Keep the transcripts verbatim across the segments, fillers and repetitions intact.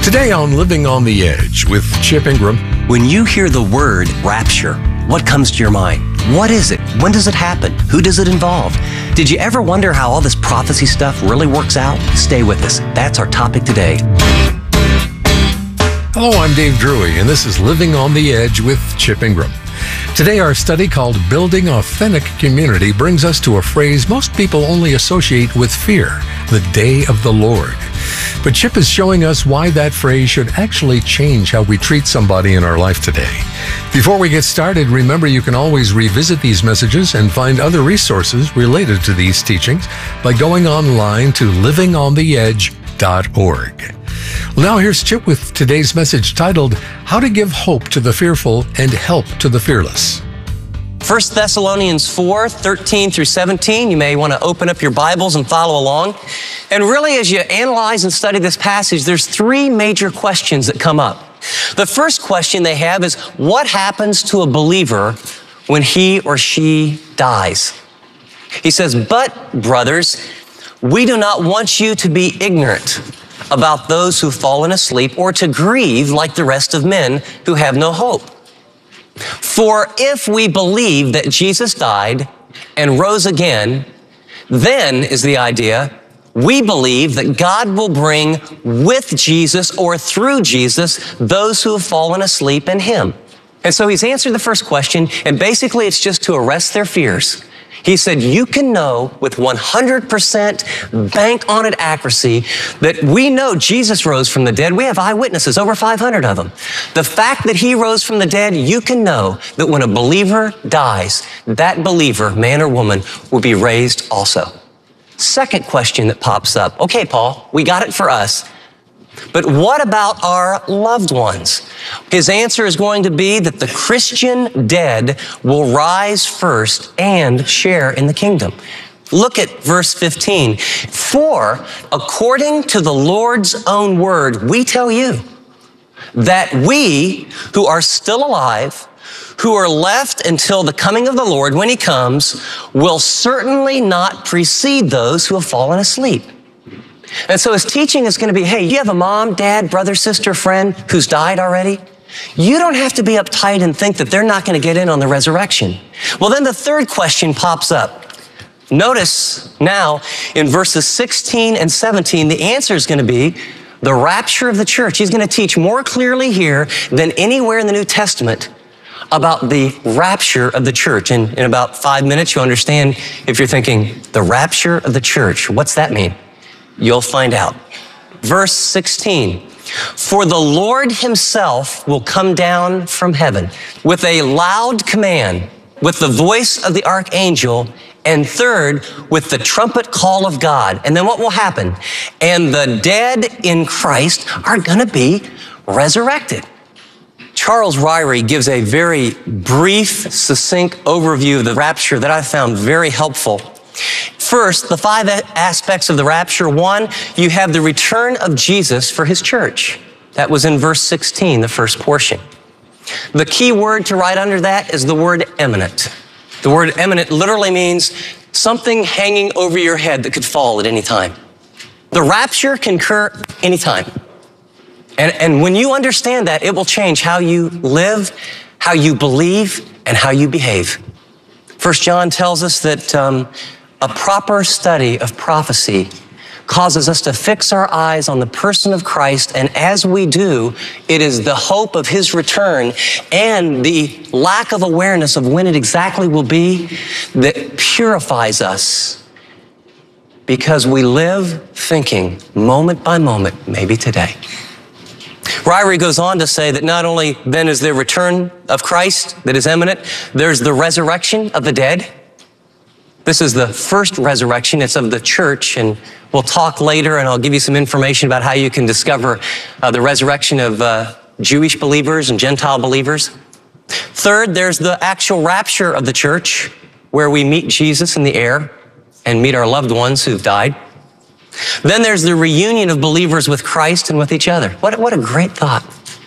Today on Living on the Edge with Chip Ingram. When you hear the word rapture, what comes to your mind? What is it? When does it happen? Who does it involve? Did you ever wonder how all this prophecy stuff really works out? Stay with us. That's our topic today. Hello, I'm Dave Drury, and this is Living on the Edge with Chip Ingram. Today, our study called Building Authentic Community brings us to a phrase most people only associate with fear, the day of the Lord. But Chip is showing us why that phrase should actually change how we treat somebody in our life today. Before we get started, remember you can always revisit these messages and find other resources related to these teachings by going online to living on the edge dot org. Well, now here's Chip with today's message titled, How to Give Hope to the Fearful and Help to the Fearless. First Thessalonians four, thirteen through seventeen. You may want to open up your Bibles and follow along. And really, as you analyze and study this passage, there's three major questions that come up. The first question they have is, what happens to a believer when he or she dies? He says, but, brothers, we do not want you to be ignorant about those who've fallen asleep or to grieve like the rest of men who have no hope. For if we believe that Jesus died and rose again, then is the idea, we believe that God will bring with Jesus or through Jesus those who have fallen asleep in him. And so he's answered the first question, and basically it's just to arrest their fears. He said, you can know with one hundred percent bank on it accuracy that we know Jesus rose from the dead. We have eyewitnesses, over five hundred of them. The fact that he rose from the dead, you can know that when a believer dies, that believer, man or woman, will be raised also. Second question that pops up. Okay, Paul, we got it for us. But what about our loved ones? His answer is going to be that the Christian dead will rise first and share in the kingdom. Look at verse fifteen. For according to the Lord's own word, we tell you that we who are still alive, who are left until the coming of the Lord when he comes, will certainly not precede those who have fallen asleep. And so his teaching is going to be, hey, you have a mom, dad, brother, sister, friend who's died already? You don't have to be uptight and think that they're not going to get in on the resurrection. Well, then the third question pops up. Notice now in verses sixteen and seventeen, the answer is going to be the rapture of the church. He's going to teach more clearly here than anywhere in the New Testament about the rapture of the church. And in about five minutes, you'll understand if you're thinking, the rapture of the church, what's that mean? You'll find out. Verse sixteen, for the Lord himself will come down from heaven with a loud command, with the voice of the archangel, and third, with the trumpet call of God. And then what will happen? And the dead in Christ are going to be resurrected. Charles Ryrie gives a very brief, succinct overview of the rapture that I found very helpful. First, the five aspects of the rapture. One, you have the return of Jesus for his church. That was in verse sixteen, the first portion. The key word to write under that is the word imminent. The word imminent literally means something hanging over your head that could fall at any time. The rapture can occur anytime. And, and when you understand that, it will change how you live, how you believe, and how you behave. First John tells us that um, a proper study of prophecy causes us to fix our eyes on the person of Christ, and as we do, it is the hope of his return and the lack of awareness of when it exactly will be that purifies us, because we live thinking moment by moment, maybe today. Ryrie goes on to say that not only then is there return of Christ that is imminent, there's the resurrection of the dead. This is the first resurrection. It's of the church, and we'll talk later, and I'll give you some information about how you can discover uh, the resurrection of uh, Jewish believers and Gentile believers. Third, there's the actual rapture of the church, where we meet Jesus in the air and meet our loved ones who've died. Then there's the reunion of believers with Christ and with each other. What, what a great thought.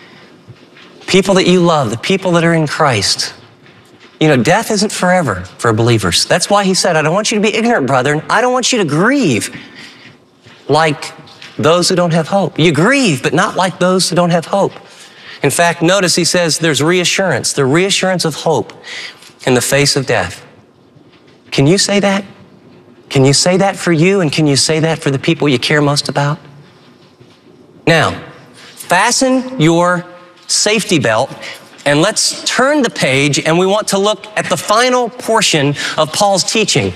People that you love, the people that are in Christ. You know, death isn't forever for believers. That's why he said, I don't want you to be ignorant, brethren. I don't want you to grieve like those who don't have hope. You grieve, but not like those who don't have hope. In fact, notice he says there's reassurance, the reassurance of hope in the face of death. Can you say that? Can you say that for you, and can you say that for the people you care most about? Now, fasten your safety belt, and let's turn the page, and we want to look at the final portion of Paul's teaching.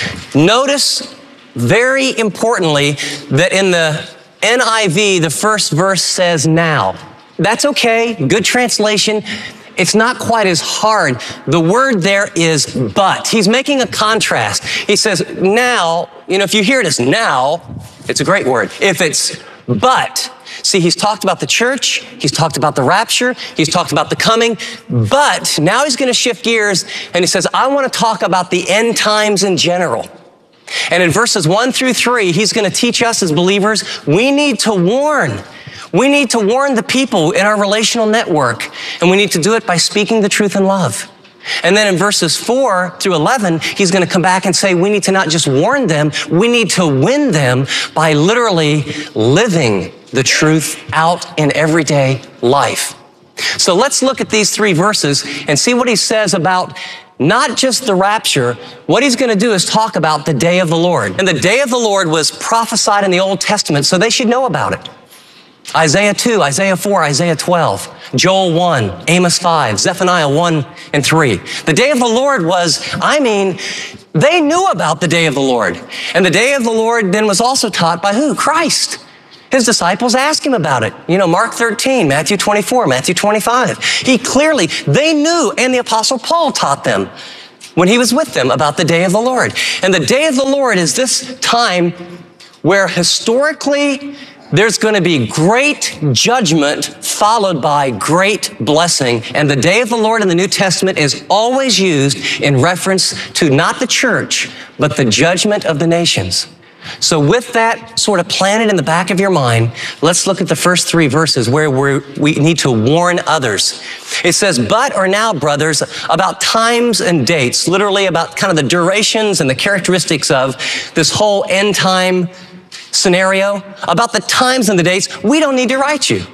Notice, very importantly, that in the N I V, the first verse says now. That's okay, good translation. It's not quite as hard. The word there is but. He's making a contrast. He says now, you know, if you hear it as now, it's a great word. If it's but, see, he's talked about the church, he's talked about the rapture, he's talked about the coming, but now he's going to shift gears and he says, I want to talk about the end times in general. And in verses one through three, he's going to teach us as believers, we need to warn. We need to warn the people in our relational network, and we need to do it by speaking the truth in love. And then in verses four through eleven, he's going to come back and say we need to not just warn them, we need to win them by literally living the truth out in everyday life. So let's look at these three verses and see what he says about not just the rapture. What he's going to do is talk about the day of the Lord. And the day of the Lord was prophesied in the Old Testament, so they should know about it. Isaiah two, Isaiah four, Isaiah twelve, Joel one, Amos five, Zephaniah one and three. The day of the Lord was, I mean, they knew about the day of the Lord. And the day of the Lord then was also taught by who? Christ. His disciples asked him about it. You know, Mark thirteen, Matthew twenty-four, Matthew twenty-five. He clearly, they knew, and the Apostle Paul taught them when he was with them about the day of the Lord. And the day of the Lord is this time where historically, there's going to be great judgment followed by great blessing. And the day of the Lord in the New Testament is always used in reference to not the church, but the judgment of the nations. So with that sort of planted in the back of your mind, let's look at the first three verses where we're, we need to warn others. It says, but or now, brothers, about times and dates, literally about kind of the durations and the characteristics of this whole end time scenario, about the times and the dates, we don't need to write you.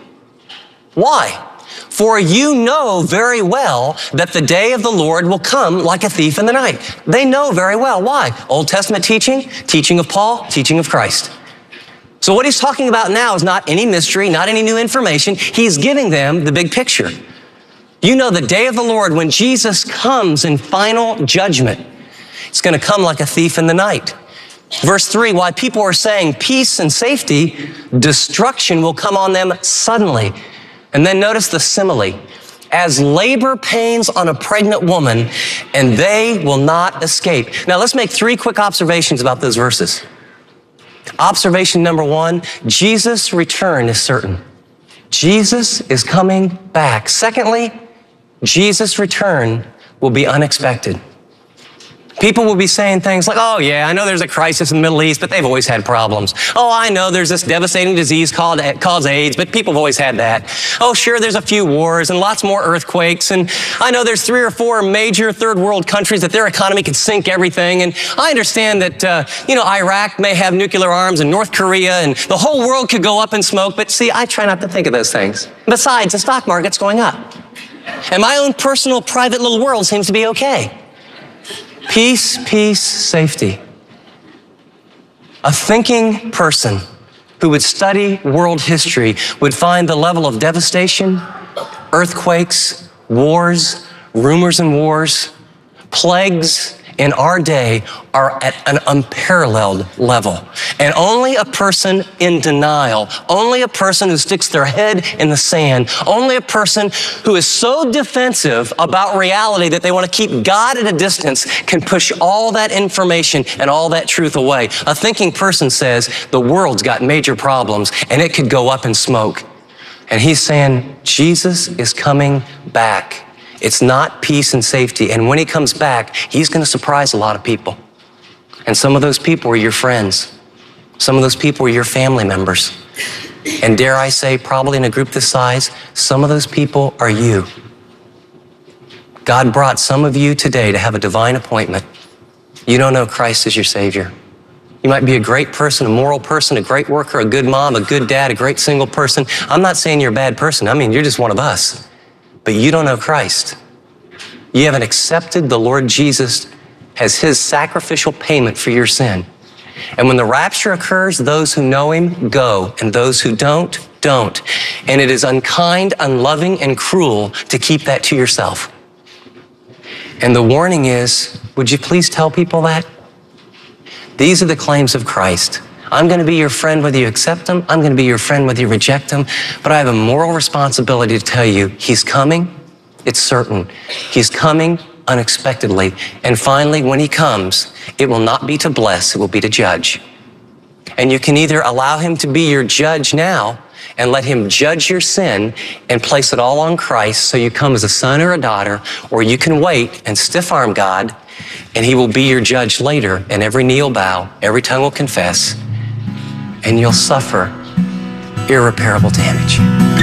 Why? For you know very well that the day of the Lord will come like a thief in the night. They know very well. Why? Old Testament teaching, teaching of Paul, teaching of Christ. So what he's talking about now is not any mystery, not any new information. He's giving them the big picture. You know the day of the Lord when Jesus comes in final judgment. It's going to come like a thief in the night. Verse three, why people are saying peace and safety, destruction will come on them suddenly. And then notice the simile. As labor pains on a pregnant woman, and they will not escape. Now let's make three quick observations about those verses. Observation number one, Jesus' return is certain. Jesus is coming back. Secondly, Jesus' return will be unexpected. People will be saying things like, oh yeah, I know there's a crisis in the Middle East, but they've always had problems. Oh, I know there's this devastating disease called, called AIDS, but people have always had that. Oh, sure, there's a few wars and lots more earthquakes. And I know there's three or four major third world countries that their economy could sink everything. And I understand that, uh, you know, Iraq may have nuclear arms and North Korea and the whole world could go up in smoke. But see, I try not to think of those things. Besides, the stock market's going up. And my own personal private little world seems to be okay. Peace, peace, safety. A thinking person who would study world history would find the level of devastation, earthquakes, wars, rumors and wars, plagues in our day are at an unparalleled level. And only a person in denial, only a person who sticks their head in the sand, only a person who is so defensive about reality that they want to keep God at a distance can push all that information and all that truth away. A thinking person says the world's got major problems and it could go up in smoke. And he's saying Jesus is coming back. It's not peace and safety. And when he comes back, he's going to surprise a lot of people. And some of those people are your friends. Some of those people are your family members. And dare I say, probably in a group this size, some of those people are you. God brought some of you today to have a divine appointment. You don't know Christ as your Savior. You might be a great person, a moral person, a great worker, a good mom, a good dad, a great single person. I'm not saying you're a bad person. I mean, you're just one of us. But you don't know Christ. You haven't accepted the Lord Jesus as his sacrificial payment for your sin. And when the rapture occurs, those who know him go, and those who don't, don't. And it is unkind, unloving, and cruel to keep that to yourself. And the warning is, would you please tell people that? These are the claims of Christ. I'm going to be your friend whether you accept him. I'm going to be your friend whether you reject him. But I have a moral responsibility to tell you, he's coming. It's certain. He's coming unexpectedly. And finally, when he comes, it will not be to bless, it will be to judge. And you can either allow him to be your judge now and let him judge your sin and place it all on Christ so you come as a son or a daughter, or you can wait and stiff-arm God, and he will be your judge later, and every knee will bow, every tongue will confess, and you'll suffer irreparable damage.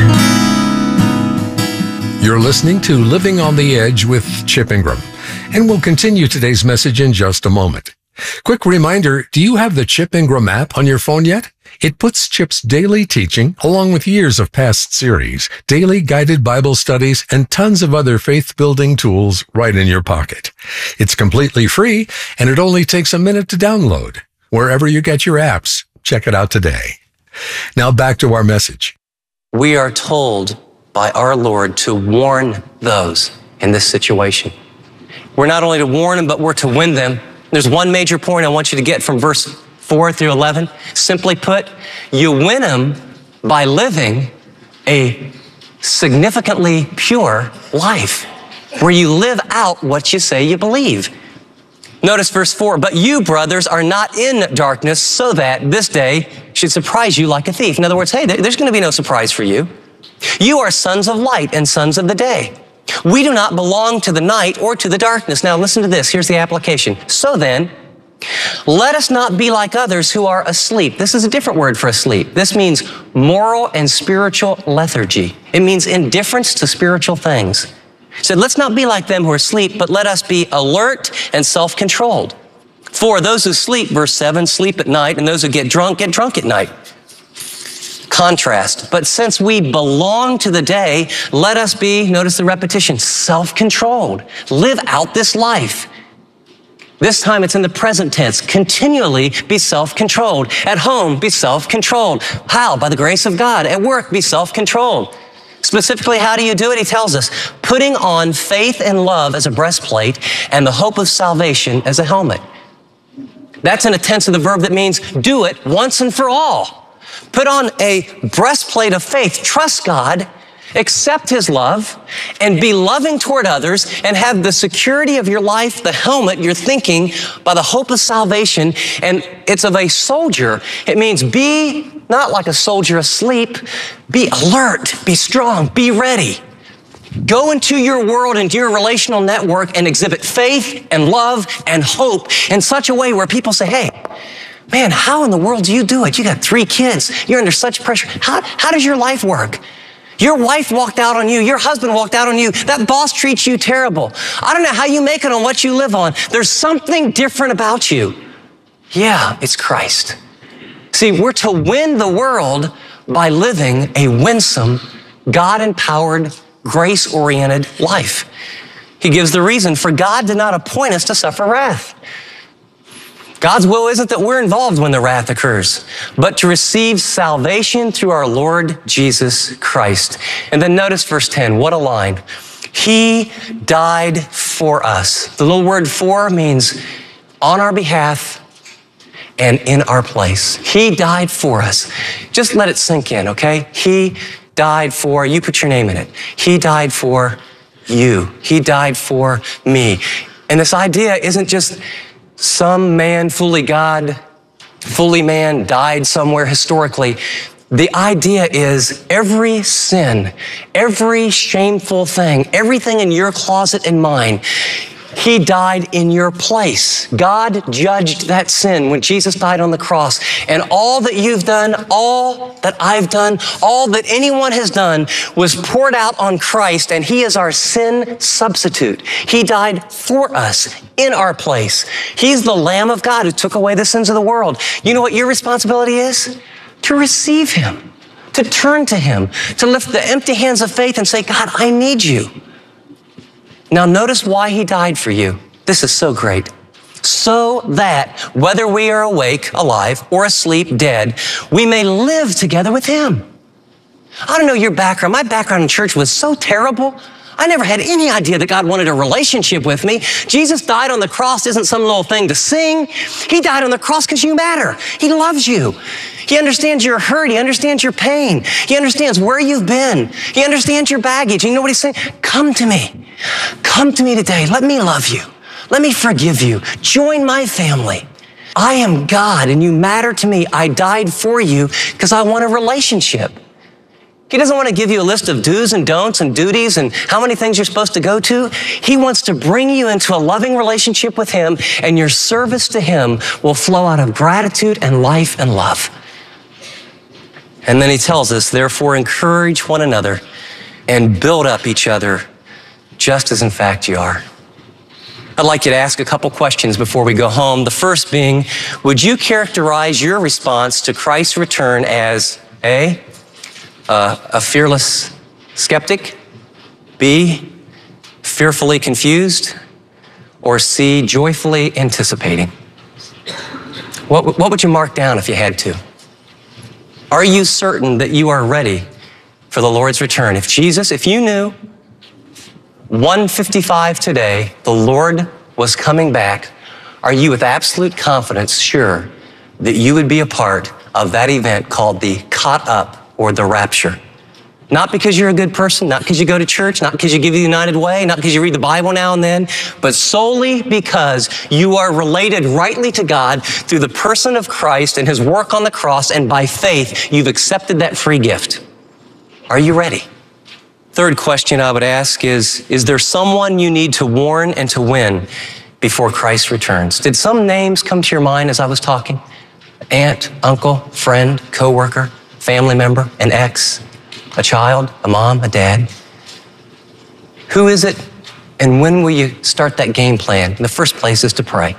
You're listening to Living on the Edge with Chip Ingram, and we'll continue today's message in just a moment. Quick reminder, do you have the Chip Ingram app on your phone yet? It puts Chip's daily teaching, along with years of past series, daily guided Bible studies, and tons of other faith-building tools right in your pocket. It's completely free, and it only takes a minute to download. Wherever you get your apps, check it out today. Now back to our message. We are told by our Lord to warn those in this situation. We're not only to warn them, but we're to win them. There's one major point I want you to get from verse four through eleven. Simply put, you win them by living a significantly pure life where you live out what you say you believe. Notice verse four, but you, brothers, are not in darkness so that this day should surprise you like a thief. In other words, hey, there's going to be no surprise for you. You are sons of light and sons of the day. We do not belong to the night or to the darkness. Now listen to this. Here's the application. So then, let us not be like others who are asleep. This is a different word for asleep. This means moral and spiritual lethargy. It means indifference to spiritual things. He said, let's not be like them who are asleep, but let us be alert and self-controlled. For those who sleep, verse seven, sleep at night, and those who get drunk, get drunk at night. Contrast. But since we belong to the day, let us be, notice the repetition, self-controlled. Live out this life. This time it's in the present tense. Continually be self-controlled. At home, be self-controlled. How? By the grace of God. At work, be self-controlled. Specifically, how do you do it? He tells us, putting on faith and love as a breastplate and the hope of salvation as a helmet. That's in a tense of the verb that means do it once and for all. Put on a breastplate of faith. Trust God, accept his love, and be loving toward others, and have the security of your life, the helmet, your thinking, by the hope of salvation. And it's of a soldier. It means be not like a soldier asleep. Be alert, be strong, be ready. Go into your world, into your relational network, and exhibit faith and love and hope in such a way where people say, hey, man, how in the world do you do it? You got three kids. You're under such pressure. How, how does your life work? Your wife walked out on you. Your husband walked out on you. That boss treats you terrible. I don't know how you make it on what you live on. There's something different about you. Yeah, it's Christ. See, we're to win the world by living a winsome, God-empowered, grace-oriented life. He gives the reason, for God did not appoint us to suffer wrath. God's will isn't that we're involved when the wrath occurs, but to receive salvation through our Lord Jesus Christ. And then notice verse ten, what a line. He died for us. The little word for means on our behalf and in our place. He died for us. Just let it sink in, okay? He died for, you put your name in it. He died for you. He died for me. And this idea isn't just some man, fully God, fully man, died somewhere historically. The idea is every sin, every shameful thing, everything in your closet and mine, He died in your place. God judged that sin when Jesus died on the cross. And all that you've done, all that I've done, all that anyone has done was poured out on Christ, and He is our sin substitute. He died for us in our place. He's the Lamb of God who took away the sins of the world. You know what your responsibility is? To receive Him, to turn to Him, to lift the empty hands of faith and say, God, I need you. Now notice why He died for you. This is so great. So that whether we are awake, alive, or asleep, dead, we may live together with Him. I don't know your background. My background in church was so terrible. I never had any idea that God wanted a relationship with me. Jesus died on the cross isn't some little thing to sing. He died on the cross because you matter. He loves you. He understands your hurt. He understands your pain. He understands where you've been. He understands your baggage. You know what He's saying? Come to me. Come to me today. Let me love you. Let me forgive you. Join my family. I am God and you matter to me. I died for you because I want a relationship. He doesn't want to give you a list of do's and don'ts and duties and how many things you're supposed to go to. He wants to bring you into a loving relationship with Him, and your service to Him will flow out of gratitude and life and love. And then He tells us, therefore, encourage one another and build up each other just as in fact you are. I'd like you to ask a couple questions before we go home. The first being, would you characterize your response to Christ's return as A, uh, a fearless skeptic, B, fearfully confused, or C, joyfully anticipating? What, what would you mark down if you had to? Are you certain that you are ready for the Lord's return? If Jesus, if you knew one fifty-five today, the Lord was coming back, are you with absolute confidence sure that you would be a part of that event called the caught up or the rapture? Not because you're a good person, not because you go to church, not because you give the United Way, not because you read the Bible now and then, but solely because you are related rightly to God through the person of Christ and His work on the cross, and by faith, you've accepted that free gift. Are you ready? Third question I would ask is, is there someone you need to warn and to win before Christ returns? Did some names come to your mind as I was talking? Aunt, uncle, friend, coworker, family member, an ex, a child, a mom, a dad? Who is it, and when will you start that game plan? In the first place is to pray.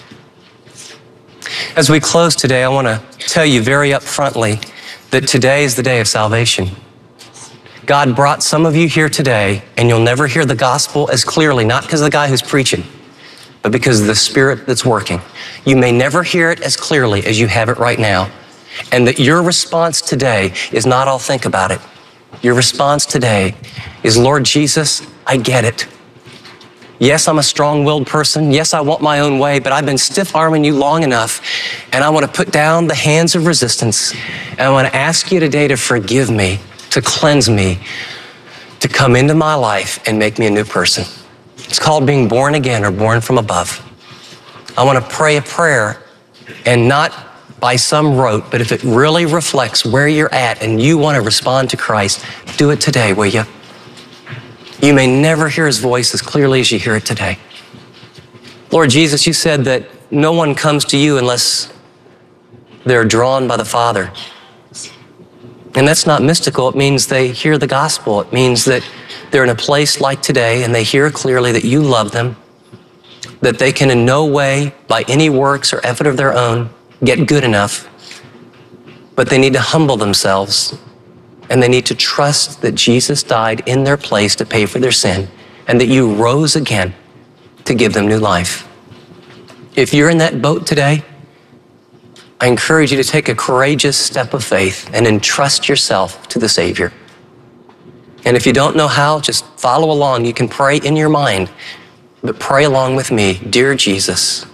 As we close today, I want to tell you very upfrontly that today is the day of salvation. God brought some of you here today, and you'll never hear the gospel as clearly, not because of the guy who's preaching, but because of the Spirit that's working. You may never hear it as clearly as you have it right now, and that your response today is not, I'll think about it. Your response today is, Lord Jesus, I get it. Yes, I'm a strong-willed person. Yes, I want my own way, but I've been stiff-arming you long enough, and I want to put down the hands of resistance, and I want to ask you today to forgive me, to cleanse me, to come into my life and make me a new person. It's called being born again or born from above. I want to pray a prayer, and not by some rote, but if it really reflects where you're at and you want to respond to Christ, do it today, will you? You may never hear His voice as clearly as you hear it today. Lord Jesus, you said that no one comes to you unless they're drawn by the Father. And that's not mystical. It means they hear the gospel. It means that they're in a place like today and they hear clearly that you love them, that they can in no way, by any works or effort of their own, get good enough, but they need to humble themselves and they need to trust that Jesus died in their place to pay for their sin and that you rose again to give them new life. If you're in that boat today, I encourage you to take a courageous step of faith and entrust yourself to the Savior. And if you don't know how, just follow along. You can pray in your mind, but pray along with me. Dear Jesus,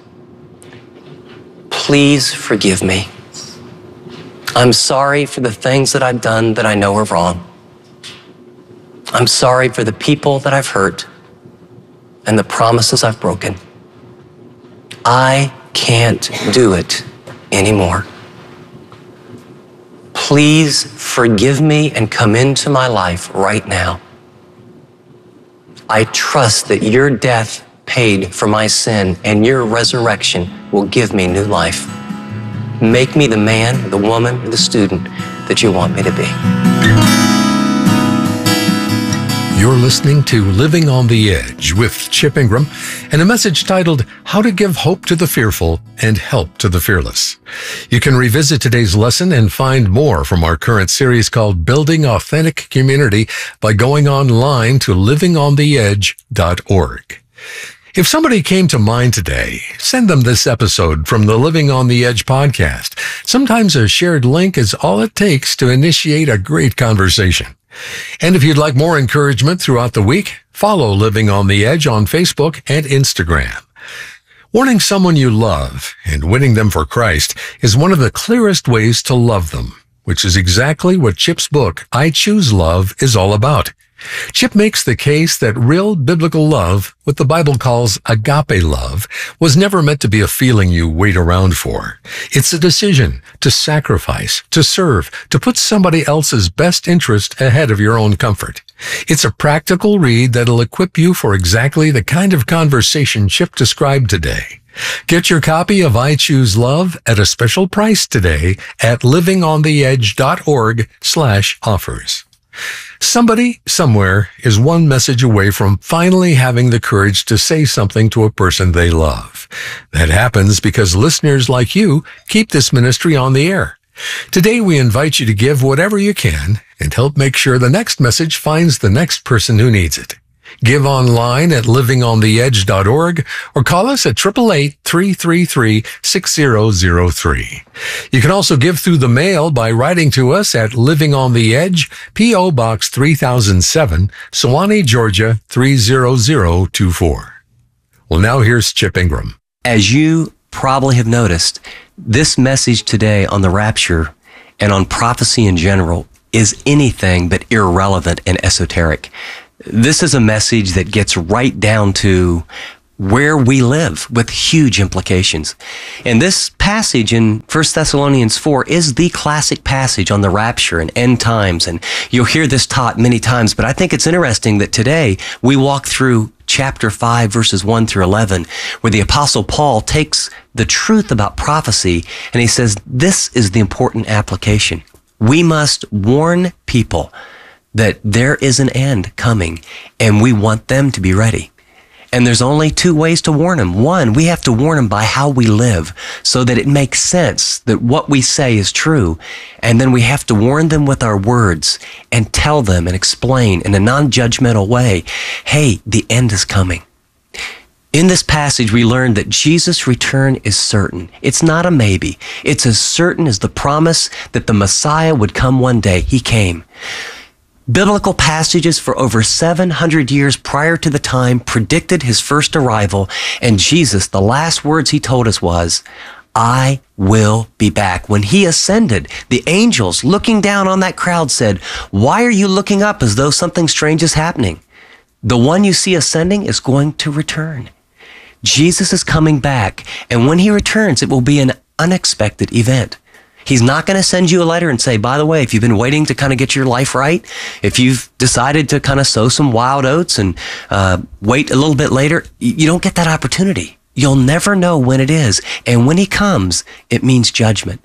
please forgive me. I'm sorry for the things that I've done that I know are wrong. I'm sorry for the people that I've hurt and the promises I've broken. I can't do it anymore. Please forgive me and come into my life right now. I trust that your death paid for my sin, and your resurrection will give me new life. Make me the man, the woman, the student that you want me to be. You're listening to Living on the Edge with Chip Ingram and a message titled How to Give Hope to the Fearful and Help to the Fearless. You can revisit today's lesson and find more from our current series called Building Authentic Community by going online to living on the edge dot org. If somebody came to mind today, send them this episode from the Living on the Edge podcast. Sometimes a shared link is all it takes to initiate a great conversation. And if you'd like more encouragement throughout the week, follow Living on the Edge on Facebook and Instagram. Warning someone you love and winning them for Christ is one of the clearest ways to love them, which is exactly what Chip's book, I Choose Love, is all about. Chip makes the case that real biblical love, what the Bible calls agape love, was never meant to be a feeling you wait around for. It's a decision to sacrifice, to serve, to put somebody else's best interest ahead of your own comfort. It's a practical read that'll equip you for exactly the kind of conversation Chip described today. Get your copy of I Choose Love at a special price today at living on the edge dot org slash offers. Somebody, somewhere, is one message away from finally having the courage to say something to a person they love. That happens because listeners like you keep this ministry on the air. Today, we invite you to give whatever you can and help make sure the next message finds the next person who needs it. Give online at living on the edge dot org or call us at eight eight eight, three three three, six zero zero three. You can also give through the mail by writing to us at Living on the Edge, P O Box three thousand seven, Sewanee, Georgia three zero zero two four. Well, now here's Chip Ingram. As you probably have noticed, this message today on the rapture and on prophecy in general is anything but irrelevant and esoteric. This is a message that gets right down to where we live with huge implications. And this passage in First Thessalonians four is the classic passage on the rapture and end times. And you'll hear this taught many times, but I think it's interesting that today we walk through chapter five, verses one through eleven, where the Apostle Paul takes the truth about prophecy and he says, this is the important application. We must warn people that there is an end coming, and we want them to be ready. And there's only two ways to warn them. One, we have to warn them by how we live so that it makes sense that what we say is true. And then we have to warn them with our words and tell them and explain in a non-judgmental way, hey, the end is coming. In this passage, we learn that Jesus' return is certain. It's not a maybe. It's as certain as the promise that the Messiah would come one day. He came. Biblical passages for over seven hundred years prior to the time predicted his first arrival, and Jesus, the last words he told us was, I will be back. When he ascended, the angels looking down on that crowd said, why are you looking up as though something strange is happening? The one you see ascending is going to return. Jesus is coming back, and when he returns, it will be an unexpected event. He's not going to send you a letter and say, by the way, if you've been waiting to kind of get your life right, if you've decided to kind of sow some wild oats and uh, wait a little bit later, you don't get that opportunity. You'll never know when it is. And when he comes, it means judgment.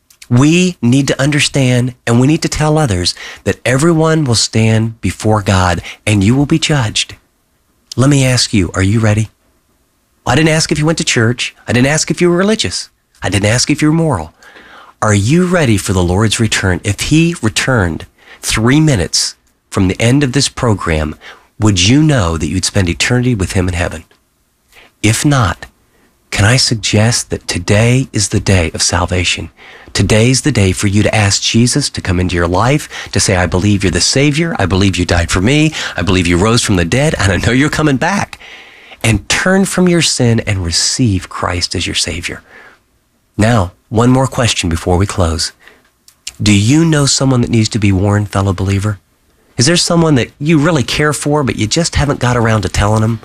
We need to understand and we need to tell others that everyone will stand before God and you will be judged. Let me ask you, are you ready? I didn't ask if you went to church. I didn't ask if you were religious. I didn't ask if you were moral. Are you ready for the Lord's return? If he returned three minutes from the end of this program, would you know that you'd spend eternity with him in heaven? If not, can I suggest that today is the day of salvation? Today's the day for you to ask Jesus to come into your life, to say, I believe you're the Savior. I believe you died for me. I believe you rose from the dead, and I know you're coming back. And turn from your sin and receive Christ as your Savior. Now, one more question before we close. Do you know someone that needs to be warned, fellow believer? Is there someone that you really care for, but you just haven't got around to telling them?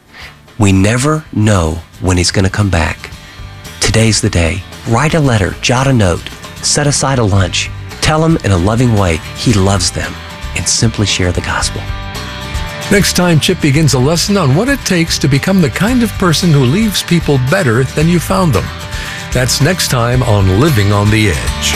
We never know when he's going to come back. Today's the day. Write a letter, jot a note, set aside a lunch. Tell him in a loving way he loves them, and simply share the gospel. Next time, Chip begins a lesson on what it takes to become the kind of person who leaves people better than you found them. That's next time on Living on the Edge.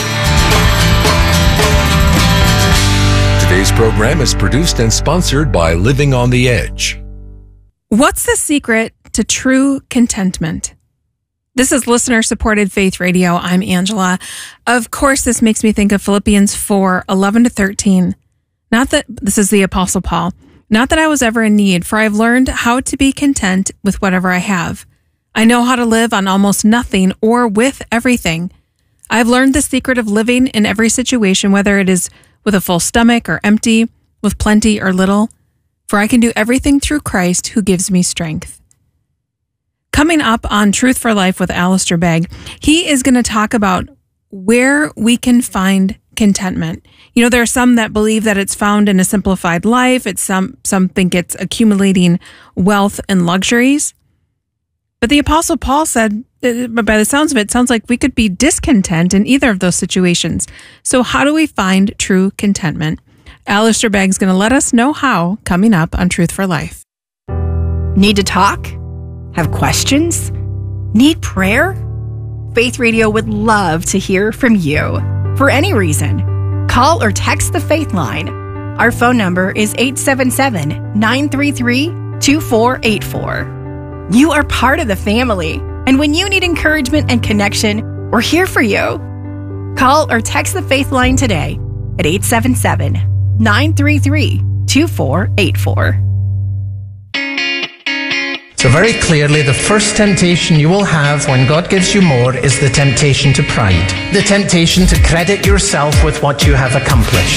Today's program is produced and sponsored by Living on the Edge. What's the secret to true contentment? This is listener-supported Faith Radio. I'm Angela. Of course, this makes me think of Philippians four, eleven to thirteen. Not that, this is the Apostle Paul, not that I was ever in need, for I've learned how to be content with whatever I have. I know how to live on almost nothing or with everything. I've learned the secret of living in every situation, whether it is with a full stomach or empty, with plenty or little, for I can do everything through Christ who gives me strength. Coming up on Truth for Life with Alistair Begg, he is going to talk about where we can find contentment. You know, there are some that believe that it's found in a simplified life. It's some, some think it's accumulating wealth and luxuries. But the Apostle Paul said, by the sounds of it, it sounds like we could be discontent in either of those situations. So how do we find true contentment? Alistair Begg is going to let us know how coming up on Truth for Life. Need to talk? Have questions? Need prayer? Faith Radio would love to hear from you. For any reason, call or text the Faith Line. Our phone number is eight seven seven, nine three three, two four eight four. You are part of the family, and when you need encouragement and connection, we're here for you. Call or text the Faith Line today at eight seven seven, nine three three, two four eight four. So very clearly, the first temptation you will have when God gives you more is the temptation to pride. The temptation to credit yourself with what you have accomplished.